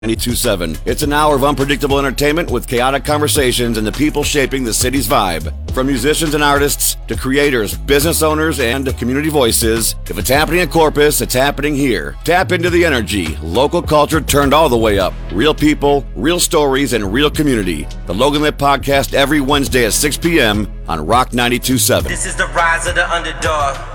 92.7. It's an hour of unpredictable entertainment with chaotic conversations and the people shaping the city's vibe. From musicians and artists to creators, business owners, and community voices, if it's happening in Corpus, it's happening here. Tap into the energy. Local culture turned all the way up. Real people, real stories, and real community. The Logan Lit Podcast every Wednesday at 6 p.m. on Rock 92.7. This is the rise of the underdog.